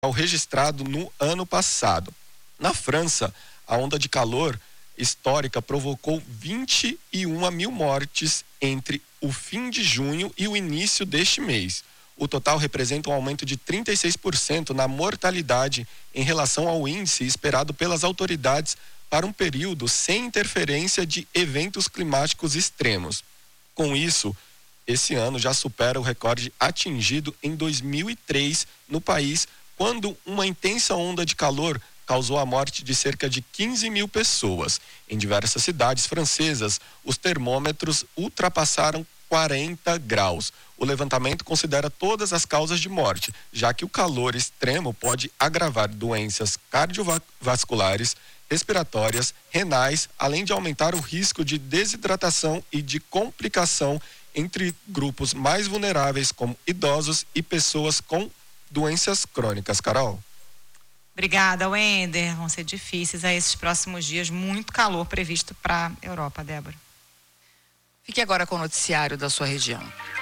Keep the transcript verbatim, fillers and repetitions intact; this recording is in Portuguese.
registrado no ano passado. Na França, a onda de calor histórica provocou vinte e uma mil mortes entre o fim de junho e o início deste mês. O total representa um aumento de trinta e seis por cento na mortalidade em relação ao índice esperado pelas autoridades para um período sem interferência de eventos climáticos extremos. Com isso, esse ano já supera o recorde atingido em dois mil e três no país, quando uma intensa onda de calor causou a morte de cerca de quinze mil pessoas. Em diversas cidades francesas, os termômetros ultrapassaram quarenta graus. O levantamento considera todas as causas de morte, já que o calor extremo pode agravar doenças cardiovasculares, respiratórias, renais, além de aumentar o risco de desidratação e de complicação entre grupos mais vulneráveis, como idosos e pessoas com doenças crônicas. Carol? Obrigada, Wender. Vão ser difíceis a esses próximos dias. Muito calor previsto para a Europa, Débora. Fique agora com o noticiário da sua região.